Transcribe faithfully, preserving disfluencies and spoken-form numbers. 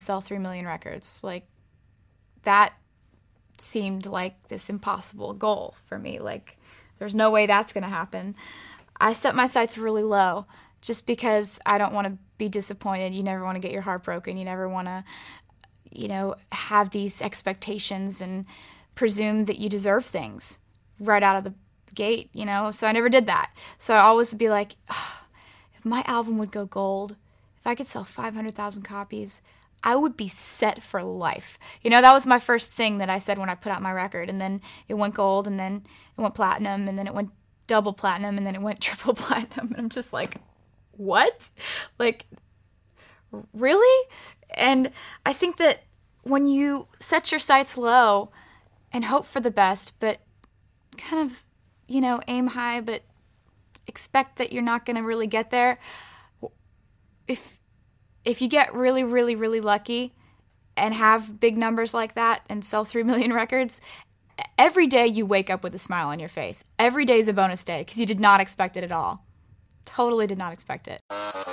sell three million records. Like, that seemed like this impossible goal for me. Like, there's no way that's going to happen. I set my sights really low just because I don't want to be disappointed. You never want to get your heart broken. You never want to, you know, have these expectations and presume that you deserve things right out of the gate, you know? So I never did that. So I always would be like, oh, if my album would go gold, if I could sell five hundred thousand copies, I would be set for life. You know, that was my first thing that I said when I put out my record. And then it went gold, and then it went platinum, and then it went double platinum, and then it went triple platinum. And I'm just like, what? Like, really? And I think that when you set your sights low and hope for the best, but kind of, you know, aim high, but expect that you're not going to really get there, if if you get really, really, really lucky and have big numbers like that and sell three million records, every day you wake up with a smile on your face. Every day is a bonus day because you did not expect it at all. Totally did not expect it.